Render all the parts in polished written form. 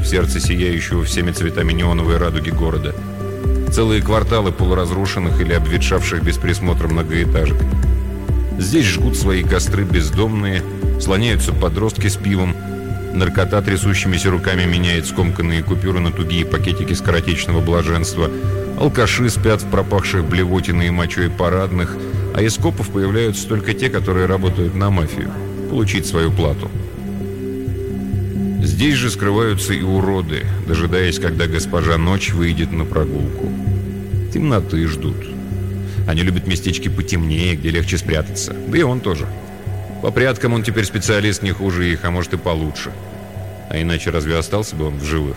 в сердце сияющего всеми цветами неоновой радуги города. Целые кварталы полуразрушенных или обветшавших без присмотра многоэтажек. Здесь жгут свои костры бездомные, слоняются подростки с пивом, наркота трясущимися руками меняет скомканные купюры на тугие пакетики скоротечного блаженства, алкаши спят в пропахших блевотиной и мочой парадных, а из копов появляются только те, которые работают на мафию, получить свою плату. Здесь же скрываются и уроды, дожидаясь, когда госпожа Ночь выйдет на прогулку. Темноты ждут. Они любят местечки потемнее, где легче спрятаться. Да и он тоже. По пряткам он теперь специалист не хуже их, а может и получше. А иначе разве остался бы он в живых?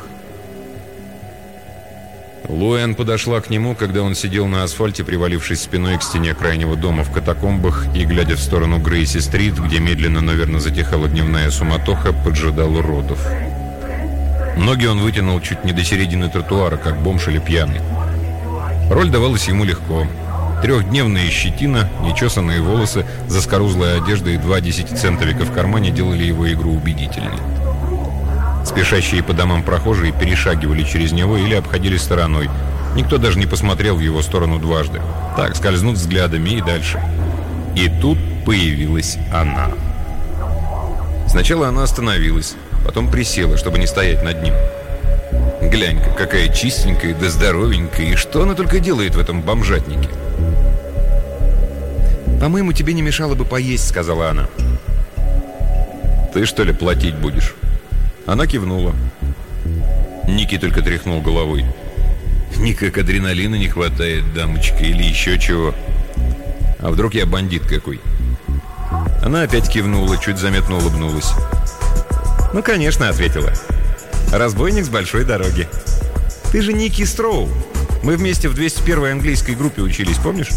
Луэн подошла к нему, когда он сидел на асфальте, привалившись спиной к стене крайнего дома в катакомбах и, глядя в сторону Грейси-стрит, где медленно, но верно затихала дневная суматоха, поджидал уродов. Ноги он вытянул чуть не до середины тротуара, как бомж или пьяный. Роль давалась ему легко. Трехдневная щетина, нечесанные волосы, заскорузлая одежда и 2 десятицентовика в кармане делали его игру убедительной. Спешащие по домам прохожие перешагивали через него или обходили стороной. Никто даже не посмотрел в его сторону дважды. Так, скользнут взглядами и дальше. И тут появилась она. Сначала она остановилась, потом присела, чтобы не стоять над ним. Глянь-ка, какая чистенькая да здоровенькая, и что она только делает в этом бомжатнике? «По-моему, тебе не мешало бы поесть», — сказала она. «Ты, что ли, платить будешь?» Она кивнула. Ники только тряхнул головой. «Никак адреналина не хватает, дамочка, или еще чего. А вдруг я бандит какой?» Она опять кивнула, чуть заметно улыбнулась. «Ну, конечно», — ответила. «Разбойник с большой дороги. Ты же Ники Строу. Мы вместе в 201-й английской группе учились, помнишь?»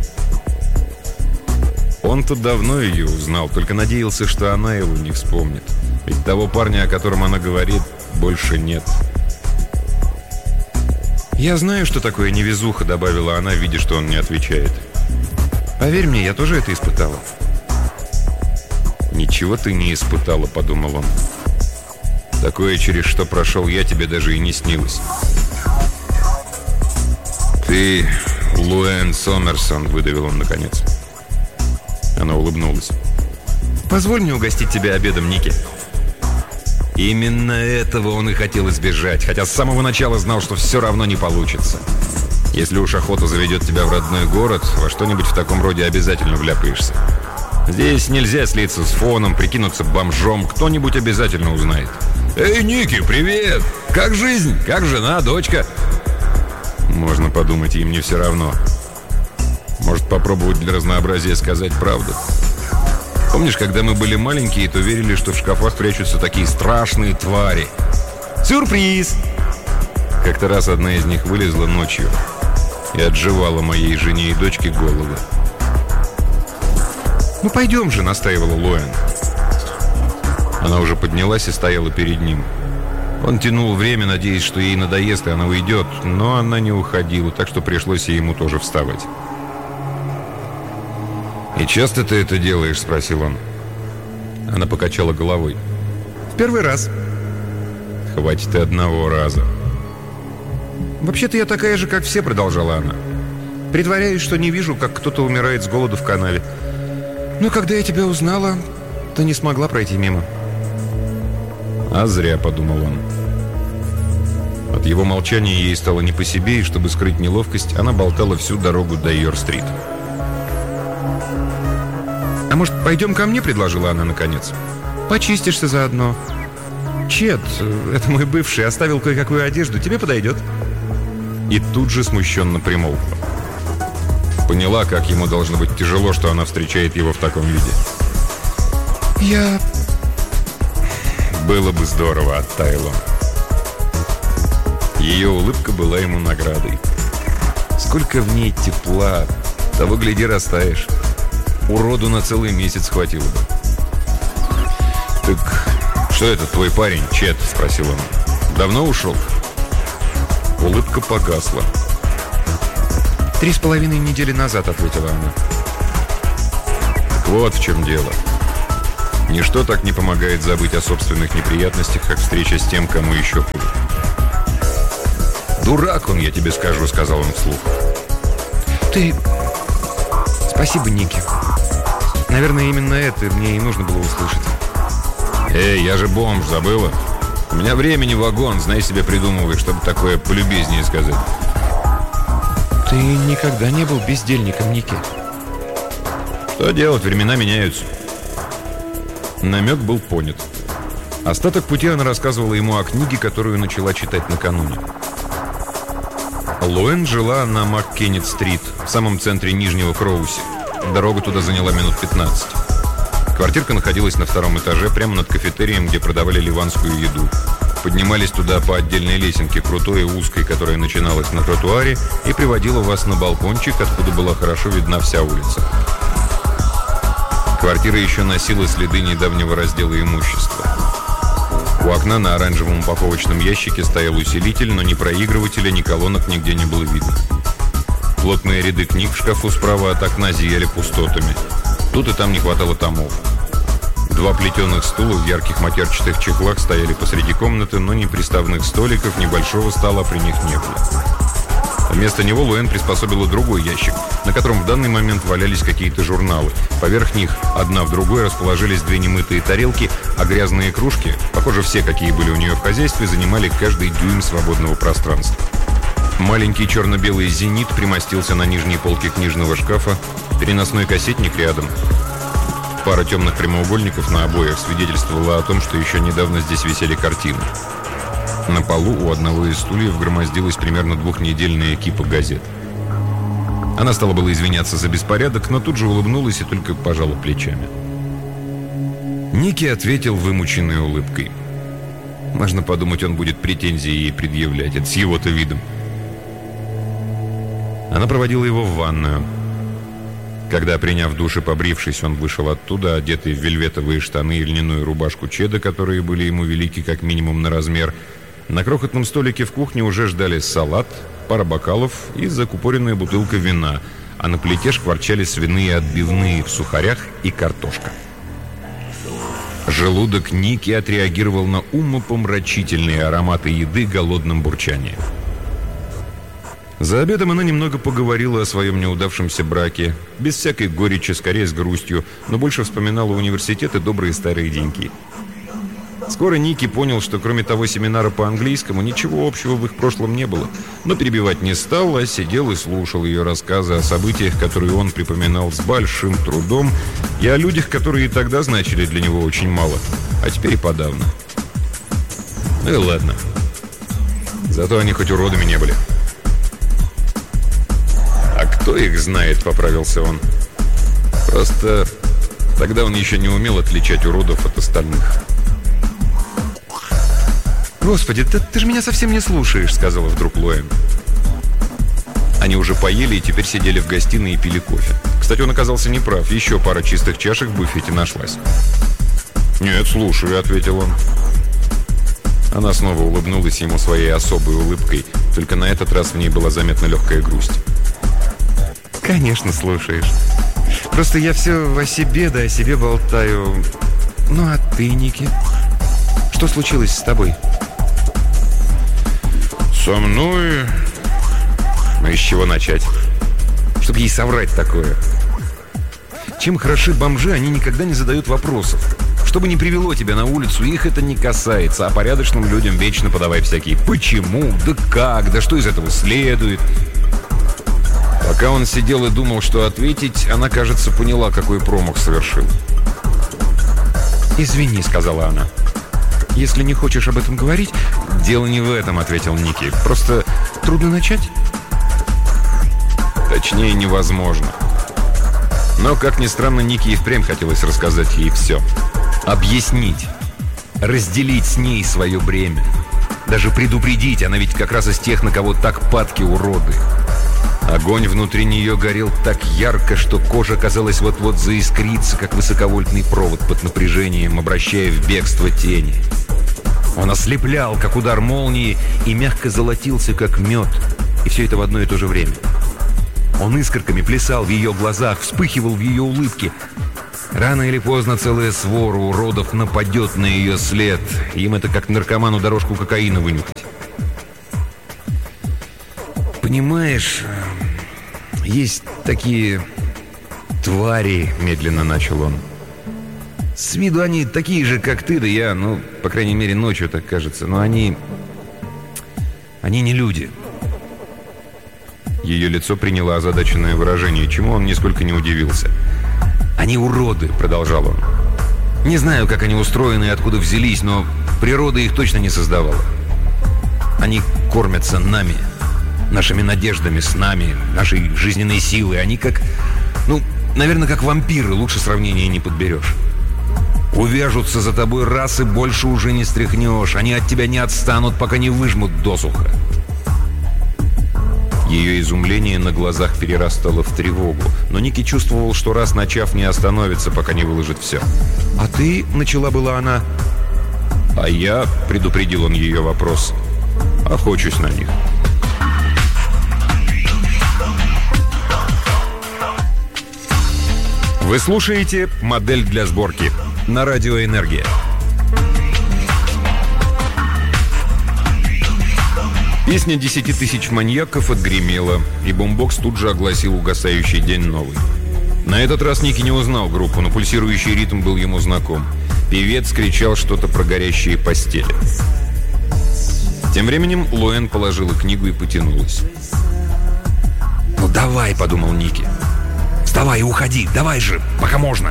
Он-то давно ее узнал, только надеялся, что она его не вспомнит. Ведь того парня, о котором она говорит, больше нет. «Я знаю, что такое невезуха», — добавила она, видя, что он не отвечает. «Поверь мне, я тоже это испытала». «Ничего ты не испытала», — подумал он. «Такое, через что прошел я, тебе даже и не снилось». «Ты Луэн Сомерсон», — выдавил он наконец. Она улыбнулась. «Позволь мне угостить тебя обедом, Ники». Именно этого он и хотел избежать, хотя с самого начала знал, что все равно не получится. Если уж охота заведет тебя в родной город, во что-нибудь в таком роде обязательно вляпаешься. Здесь нельзя слиться с фоном, прикинуться бомжом, кто-нибудь обязательно узнает. «Эй, Ники, привет! Как жизнь? Как жена, дочка?» Можно подумать, им не все равно. Может, попробовать для разнообразия сказать правду. Помнишь, когда мы были маленькие, то верили, что в шкафах прячутся такие страшные твари? Сюрприз! Как-то раз одна из них вылезла ночью и отживала моей жене и дочке головы. «Ну пойдем же», — настаивала Луэн. Она уже поднялась и стояла перед ним. Он тянул время, надеясь, что ей надоест, и она уйдет, но она не уходила, так что пришлось и ему тоже вставать. «И часто ты это делаешь?» — спросил он. Она покачала головой. «В первый раз». «Хватит и одного раза». «Вообще-то я такая же, как все», — продолжала она. «Притворяюсь, что не вижу, как кто-то умирает с голоду в канаве. Но когда я тебя узнала, то не смогла пройти мимо». «А зря», — подумал он. От его молчания ей стало не по себе, и чтобы скрыть неловкость, она болтала всю дорогу до Йор-стрит. «А может, пойдем ко мне?» — предложила она наконец. «Почистишься заодно. Чет, это мой бывший, оставил кое-какую одежду. Тебе подойдет?» И тут же смущенно примолкла. Поняла, как ему должно быть тяжело, что она встречает его в таком виде. «Я...» «Было бы здорово», — оттаял он. Ее улыбка была ему наградой. Сколько в ней тепла, того гляди, растаешь. Уроду на целый месяц хватило бы. «Так что это твой парень, Чет?» — спросил он. «Давно ушел?» Улыбка погасла. 3,5 недели назад», — ответила она. «Так вот в чем дело. Ничто так не помогает забыть о собственных неприятностях, как встреча с тем, кому еще хуже. «Дурак он, я тебе скажу», — сказал он вслух. «Ты... Спасибо, Ники. Наверное, именно это мне и нужно было услышать». «Эй, я же бомж, забыла? У меня времени вагон, знай себе придумывай, чтобы такое полюбезнее сказать». «Ты никогда не был бездельником, Ники». «Что делать, времена меняются». Намек был понят. Остаток пути она рассказывала ему о книге, которую начала читать накануне. Луэн жила на Маккеннет-стрит, в самом центре Нижнего Кроуси. Дорога туда заняла минут 15. Квартирка находилась на 2-м этаже, прямо над кафетерием, где продавали ливанскую еду. Поднимались туда по отдельной лесенке, крутой и узкой, которая начиналась на тротуаре и приводила вас на балкончик, откуда была хорошо видна вся улица. Квартира еще носила следы недавнего раздела имущества. У окна на оранжевом упаковочном ящике стоял усилитель, но ни проигрывателя, ни колонок нигде не было видно. Плотные ряды книг в шкафу справа от окна зияли пустотами. Тут и там не хватало томов. 2 плетеных стула в ярких матерчатых чехлах стояли посреди комнаты, но ни приставных столиков, ни большого стола при них не было. Вместо него Луэн приспособила другой ящик, на котором в данный момент валялись какие-то журналы. Поверх них одна в другой расположились 2 немытые тарелки, а грязные кружки, похоже, все, какие были у нее в хозяйстве, занимали каждый дюйм свободного пространства. Маленький черно-белый «Зенит» примостился на нижней полке книжного шкафа, переносной кассетник рядом. Пара темных прямоугольников на обоях свидетельствовала о том, что еще недавно здесь висели картины. На полу у одного из стульев громоздилась примерно 2-недельная кипа газет. Она стала было извиняться за беспорядок, но тут же улыбнулась и только пожала плечами. Ники ответил вымученной улыбкой. Можно подумать, он будет претензии ей предъявлять. Это с его-то видом. Она проводила его в ванную. Когда, приняв душ и побрившись, он вышел оттуда, одетый в вельветовые штаны и льняную рубашку чеда, которые были ему велики как минимум на размер, на крохотном столике в кухне уже ждали салат, пара бокалов и закупоренная бутылка вина, а на плите шкварчали свиные отбивные в сухарях и картошка. Желудок Ники отреагировал на умопомрачительные ароматы еды голодным бурчанием. За обедом она немного поговорила о своем неудавшемся браке, без всякой горечи, скорее с грустью, но больше вспоминала университет и добрые старые деньки. Скоро Ники понял, что кроме того семинара по английскому ничего общего в их прошлом не было, но перебивать не стал, а сидел и слушал ее рассказы о событиях, которые он припоминал с большим трудом, и о людях, которые и тогда значили для него очень мало, а теперь и подавно. Ну и ладно. Зато они хоть уродами не были. «А кто их знает?» — поправился он. «Просто тогда он еще не умел отличать уродов от остальных». «Господи, да ты же меня совсем не слушаешь», — сказала вдруг Луэн. Они уже поели и теперь сидели в гостиной и пили кофе. Кстати, он оказался неправ. Еще пара чистых чашек в буфете нашлась. «Нет, слушаю», — ответил он. Она снова улыбнулась ему своей особой улыбкой, только на этот раз в ней была заметна легкая грусть. «Конечно, слушаешь. Просто я все о себе, да о себе болтаю. Ну, а ты, Ники? Что случилось с тобой?» «Со мной...» «Ну, из чего начать? Чтобы ей соврать такое?» Чем хороши бомжи, они никогда не задают вопросов. Что бы ни привело тебя на улицу, их это не касается, а порядочным людям вечно подавай всякие «почему?», «да как?», «да что из этого следует?». Пока он сидел и думал, что ответить, она, кажется, поняла, какой промах совершил. «Извини», — сказала она. «Если не хочешь об этом говорить...» «Дело не в этом», — ответил Ники. «Просто трудно начать?» Точнее, невозможно. Но, как ни странно, Ники и впрямь хотелось рассказать ей все. Объяснить. Разделить с ней свое бремя. Даже предупредить, она ведь как раз из тех, на кого так падки уроды. Огонь внутри нее горел так ярко, что кожа, казалось, вот-вот заискрится, как высоковольтный провод под напряжением, обращая в бегство тени. Он ослеплял, как удар молнии, и мягко золотился, как мед. И все это в одно и то же время. Он искорками плясал в ее глазах, вспыхивал в ее улыбке. Рано или поздно целая свора уродов нападет на ее след. Им это как наркоману дорожку кокаина вынюхать. Понимаешь, есть такие твари, медленно начал он. С виду они такие же, как ты да я, ну, по крайней мере, ночью так кажется. Но они не люди. Ее лицо приняло озадаченное выражение, чему он нисколько не удивился. «Они уроды», — продолжал он. «Не знаю, как они устроены и откуда взялись, но природа их точно не создавала. Они кормятся нами, нашими надеждами, с нами, нашей жизненной силой. Они как, ну, наверное, как вампиры, лучше сравнения не подберешь. Увяжутся за тобой раз и больше уже не стряхнешь. Они от тебя не отстанут, пока не выжмут досуха». Ее изумление на глазах перерастало в тревогу. Но Ники чувствовал, что раз начав, не остановится, пока не выложит все. «А ты?» — начала была она. «А я», — предупредил он ее вопрос, — «охочусь на них». Вы слушаете «Модель для сборки» на радио «Энергия». Песня «10 тысяч маньяков» отгремела, и бумбокс тут же огласил угасающий день новый. На этот раз Ники не узнал группу, но пульсирующий ритм был ему знаком. Певец кричал что-то про горящие постели. Тем временем Луэн положила книгу и потянулась. «Ну давай», — подумал Ники. «Вставай и уходи, давай же, пока можно».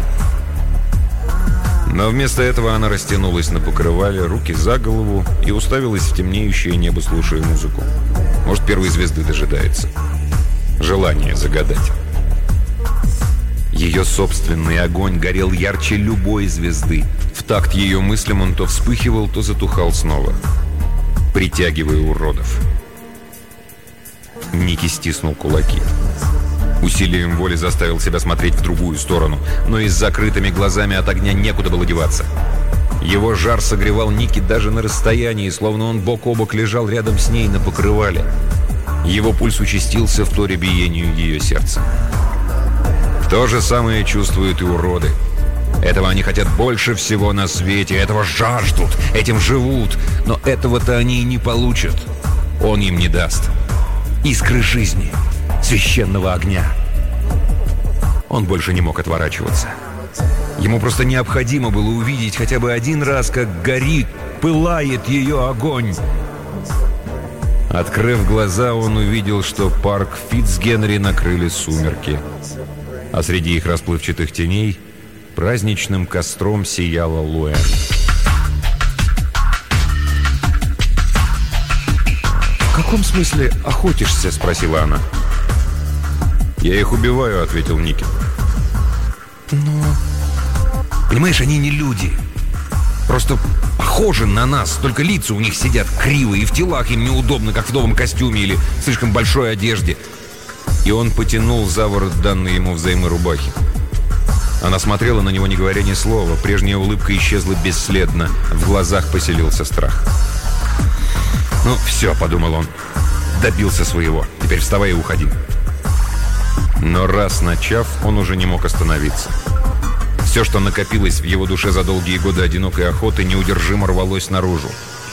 Но вместо этого она растянулась на покрывале, руки за голову и уставилась в темнеющее небо, слушая музыку. Может, первой звезды дожидается. Желание загадать. Ее собственный огонь горел ярче любой звезды. В такт ее мыслям он то вспыхивал, то затухал снова, притягивая уродов. Ники стиснул кулаки. Усилием воли заставил себя смотреть в другую сторону, но и с закрытыми глазами от огня некуда было деваться. Его жар согревал Ники даже на расстоянии, словно он бок о бок лежал рядом с ней на покрывале. Его пульс участился в торе биению ее сердца. То же самое чувствуют и уроды. Этого они хотят больше всего на свете, этого жаждут, этим живут, но этого-то они и не получат. Он им не даст. Искры жизни, священного огня. Он больше не мог отворачиваться. Ему просто необходимо было увидеть хотя бы один раз, как горит, пылает ее огонь. Открыв глаза, он увидел, что парк Фитцгенри накрыли сумерки, а среди их расплывчатых теней праздничным костром сияла Луэн. «В каком смысле охотишься?» — спросила она. «Я их убиваю», — ответил Ники. «Но... понимаешь, они не люди. Просто похожи на нас, только лица у них сидят криво, и в телах им неудобно, как в новом костюме или в слишком большой одежде». И он потянул за ворот данной ему взаймы рубахи. Она смотрела на него, не говоря ни слова. Прежняя улыбка исчезла бесследно. В глазах поселился страх. «Ну, все», — подумал он. «Добился своего. Теперь вставай и уходи». Но раз начав, он уже не мог остановиться. Все, что накопилось в его душе за долгие годы одинокой охоты, неудержимо рвалось наружу.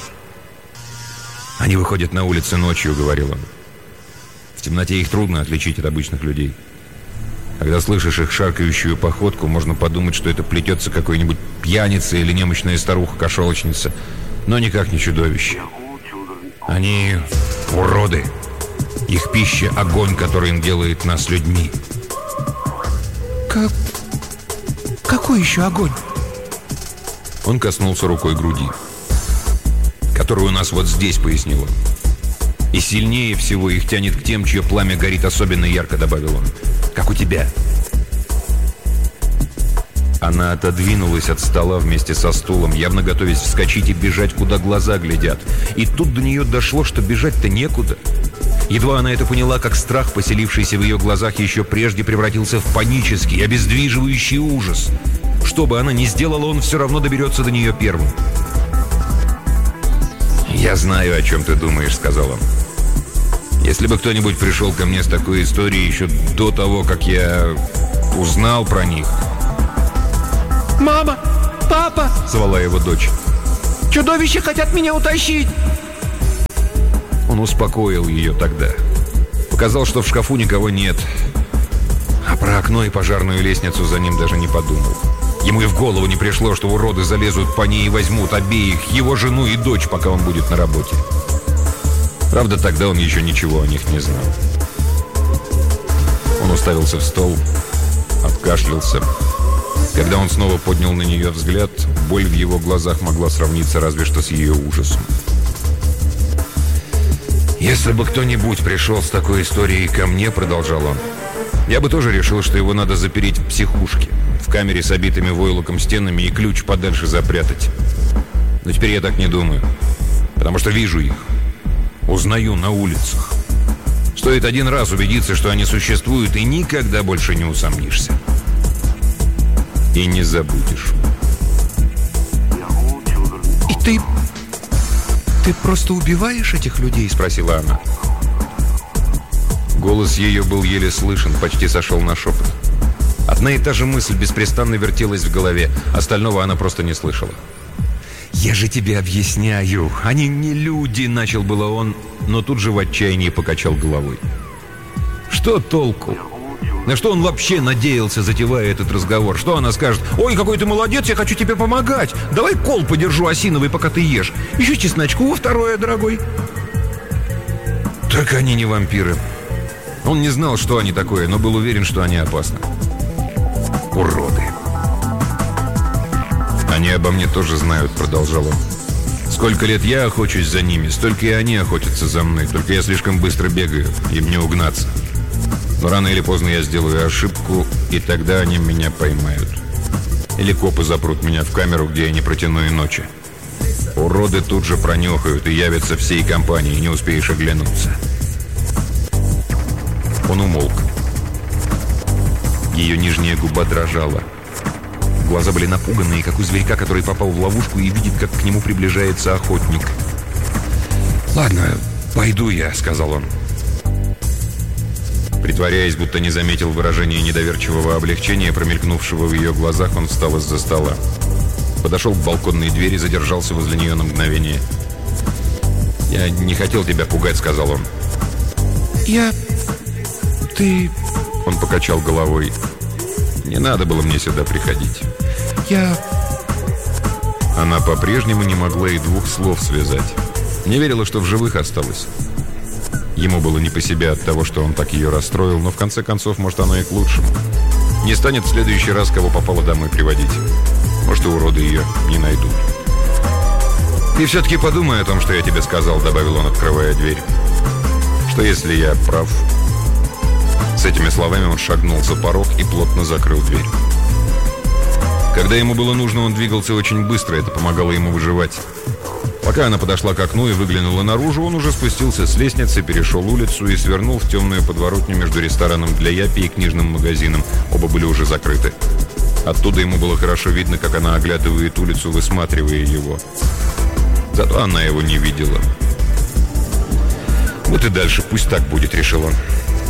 «Они выходят на улицы ночью», — говорил он. «В темноте их трудно отличить от обычных людей. Когда слышишь их шаркающую походку, можно подумать, что это плетется какой-нибудь пьяница или немощная старуха-кошелочница, но никак не чудовище. Они уроды. Их пища — огонь, который им делает нас людьми». Какой еще огонь?» Он коснулся рукой груди. «Которую у нас вот здесь», — пояснил он. «И сильнее всего их тянет к тем, чье пламя горит особенно ярко», — добавил он. «Как у тебя». Она отодвинулась от стола вместе со стулом, явно готовясь вскочить и бежать, куда глаза глядят. И тут до нее дошло, что бежать-то некуда. Едва она это поняла, как страх, поселившийся в ее глазах еще прежде, превратился в панический, обездвиживающий ужас. Что бы она ни сделала, он все равно доберется до нее первым. «Я знаю, о чем ты думаешь», — сказал он. «Если бы кто-нибудь пришел ко мне с такой историей еще до того, как я узнал про них, Мама! Папа! — звала его дочь. Чудовища хотят меня утащить! Он успокоил ее тогда. Показал, что в шкафу никого нет. А про окно и пожарную лестницу за ним даже не подумал. Ему и в голову не пришло, что уроды залезут по ней и возьмут обеих, его жену и дочь, пока он будет на работе. Правда, тогда он еще ничего о них не знал. Он уставился в стол, откашлялся. Когда он снова поднял на нее взгляд, боль в его глазах могла сравниться разве что с ее ужасом. «Если бы кто-нибудь пришел с такой историей ко мне, — продолжал он, — я бы тоже решил, что его надо запереть в психушке, в камере с обитыми войлоком стенами и ключ подальше запрятать. Но теперь я так не думаю, потому что вижу их, узнаю на улицах. Стоит один раз убедиться, что они существуют, и никогда больше не усомнишься. И не забудешь». И ты просто убиваешь этих людей? — спросила она. Голос ее был еле слышен, почти сошел на шепот. Одна и та же мысль беспрестанно вертелась в голове, остального она просто не слышала. «Я же тебе объясняю, они не люди!» — начал было он, но тут же в отчаянии покачал головой. Что толку? На что он вообще надеялся, затевая этот разговор? Что она скажет? «Ой, какой ты молодец, я хочу тебе помогать! Давай кол подержу осиновый, пока ты ешь. Еще чесночку во второе, дорогой!» Только они не вампиры. Он не знал, что они такое, но был уверен, что они опасны. Уроды. «Они обо мне тоже знают», — продолжал он. «Сколько лет я охочусь за ними, столько и они охотятся за мной. Только я слишком быстро бегаю, им не угнаться. Но рано или поздно я сделаю ошибку, и тогда они меня поймают. Или копы запрут меня в камеру, где я не протяну и ночи. Уроды тут же пронюхают и явятся всей компанией, не успеешь оглянуться». Он умолк. Ее нижняя губа дрожала. Глаза были напуганные, как у зверька, который попал в ловушку и видит, как к нему приближается охотник. «Ладно, пойду я», — сказал он. Притворяясь, будто не заметил выражения недоверчивого облегчения, промелькнувшего в ее глазах, он встал из-за стола. Подошел к балконной двери, задержался возле нее на мгновение. «Я не хотел тебя пугать», — сказал он. Ты...» Он покачал головой. «Не надо было мне сюда приходить». Она по-прежнему не могла и двух слов связать. Не верила, что в живых осталась. Ему было не по себе от того, что он так ее расстроил, но в конце концов, может, оно и к лучшему. Не станет в следующий раз, кого попало домой, приводить. Может, и уроды ее не найдут. «Ты все-таки подумай о том, что я тебе сказал», — добавил он, открывая дверь. «Что если я прав?» С этими словами он шагнул за порог и плотно закрыл дверь. Когда ему было нужно, он двигался очень быстро, это помогало ему выживать. Пока она подошла к окну и выглянула наружу, он уже спустился с лестницы, перешел улицу и свернул в темную подворотню между рестораном для япи и книжным магазином. Оба были уже закрыты. Оттуда ему было хорошо видно, как она оглядывает улицу, высматривая его. Зато она его не видела. «Вот и дальше пусть так будет», — решил он.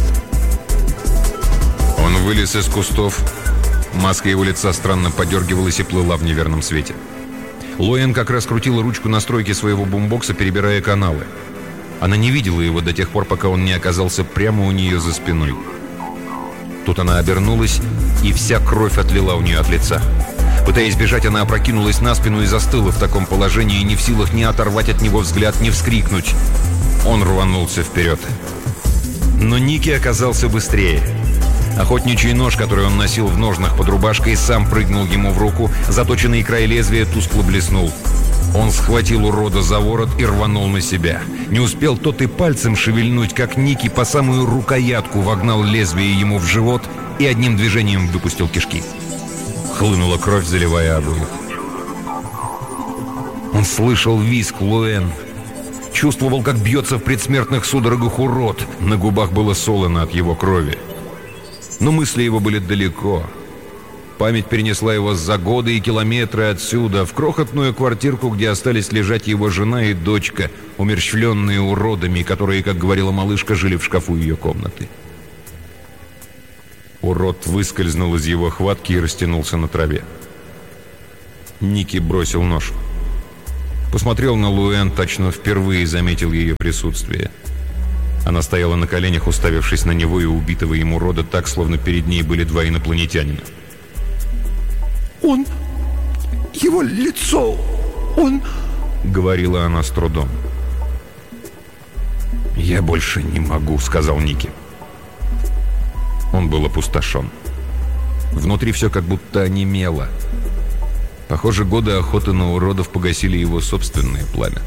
Он вылез из кустов. Маска его лица странно подергивалась и плыла в неверном свете. Лоэн как раз крутила ручку настройки своего бумбокса, перебирая каналы. Она не видела его до тех пор, пока он не оказался прямо у нее за спиной. Тут она обернулась, и вся кровь отлила у нее от лица. Пытаясь бежать, она опрокинулась на спину и застыла в таком положении, не в силах ни оторвать от него взгляд, ни вскрикнуть. Он рванулся вперед. Но Ники оказался быстрее. Охотничий нож, который он носил в ножнах под рубашкой, сам прыгнул ему в руку, заточенный край лезвия тускло блеснул. Он схватил урода за ворот и рванул на себя. Не успел тот и пальцем шевельнуть, как Ники по самую рукоятку вогнал лезвие ему в живот и одним движением выпустил кишки. Хлынула кровь, заливая обоих. Он слышал визг Лоэн. Чувствовал, как бьется в предсмертных судорогах урод. На губах было солоно от его крови. Но мысли его были далеко. Память перенесла его за годы и километры отсюда, в крохотную квартирку, где остались лежать его жена и дочка, умерщвленные уродами, которые, как говорила малышка, жили в шкафу ее комнаты. Урод выскользнул из его хватки и растянулся на траве. Ники бросил нож. Посмотрел на Луэн, точно впервые заметил ее присутствие. Она стояла на коленях, уставившись на него и убитого им урода так, словно перед ней были два инопланетянина. «Он... его лицо... он...» — говорила она с трудом. «Я больше не могу», — сказал Ники. Он был опустошен. Внутри все как будто онемело. Похоже, годы охоты на уродов погасили его собственное пламя.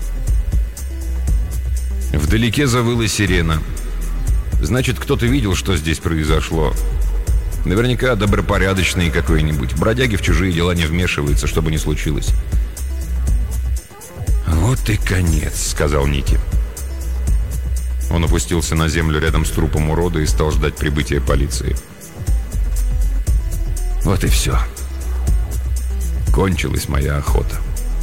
Вдалеке завыла сирена. Значит, кто-то видел, что здесь произошло. Наверняка добропорядочный какой-нибудь. Бродяги в чужие дела не вмешиваются, что бы ни случилось. «Вот и конец», — сказал Ники. Он опустился на землю рядом с трупом урода и стал ждать прибытия полиции. Вот и все. Кончилась моя охота.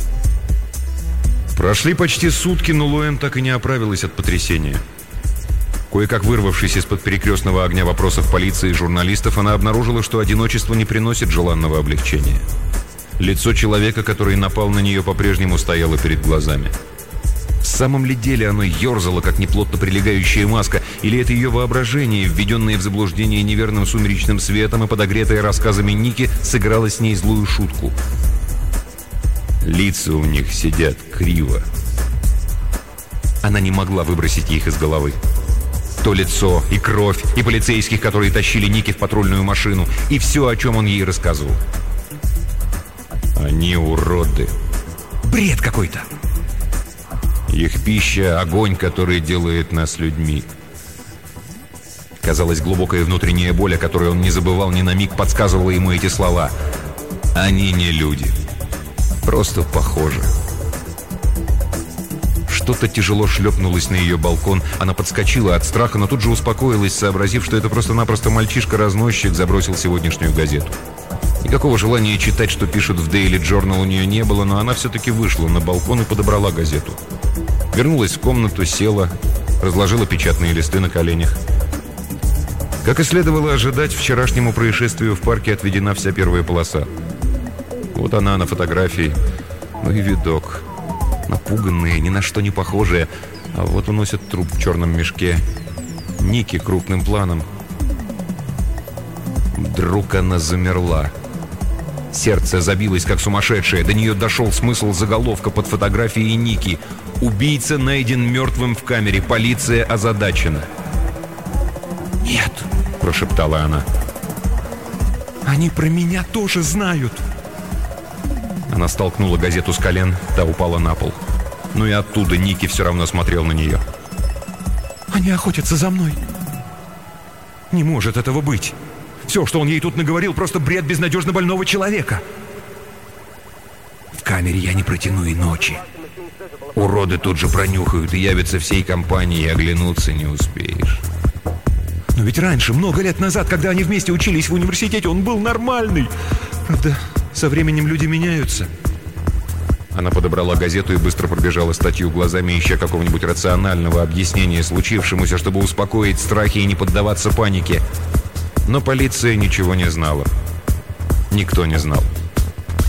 Прошли почти сутки, но Луэн так и не оправилась от потрясения. Кое-как вырвавшись из-под перекрестного огня вопросов полиции и журналистов, она обнаружила, что одиночество не приносит желанного облегчения. Лицо человека, который напал на нее, по-прежнему стояло перед глазами. В самом ли деле оно ерзало, как неплотно прилегающая маска, или это ее воображение, введенное в заблуждение неверным сумеречным светом и подогретое рассказами Ники, сыграло с ней злую шутку? Лица у них сидят криво. Она не могла выбросить их из головы. То лицо, и кровь, и полицейских, которые тащили Ники в патрульную машину, и все, о чем он ей рассказывал. Они уроды. Бред какой-то. Их пища — огонь, который делает нас людьми. Казалось, глубокая внутренняя боль, о которой он не забывал ни на миг, подсказывала ему эти слова. Они не люди. Просто похожи. Что-то тяжело шлепнулось на ее балкон. Она подскочила от страха, но тут же успокоилась, сообразив, что это просто-напросто мальчишка-разносчик забросил сегодняшнюю газету. Никакого желания читать, что пишут в Daily Journal, у нее не было, но она все-таки вышла на балкон и подобрала газету. Вернулась в комнату, села, разложила печатные листы на коленях. Как и следовало ожидать, вчерашнему происшествию в парке отведена вся первая полоса. Вот она на фотографии. Ну и видок. Напуганные, ни на что не похожие. А вот уносят труп в черном мешке. Ники крупным планом. Вдруг она замерла. Сердце забилось, как сумасшедшее. До нее дошел смысл заголовка под фотографией Ники. «Убийца найден мертвым в камере. Полиция озадачена». «Нет», — прошептала она. «Они про меня тоже знают». Она столкнула газету с колен, та упала на пол. Но и оттуда Ники все равно смотрел на нее. «Они охотятся за мной». «Не может этого быть. Все, что он ей тут наговорил, просто бред безнадежно больного человека». «В камере я не протяну и ночи. Уроды тут же пронюхают и явятся всей компанией, и оглянуться не успеешь». «Но ведь раньше, много лет назад, когда они вместе учились в университете, он был нормальный. Правда, со временем люди меняются». Она подобрала газету и быстро пробежала статью глазами, ища какого-нибудь рационального объяснения случившемуся, чтобы успокоить страхи и не поддаваться панике. Но полиция ничего не знала. Никто не знал.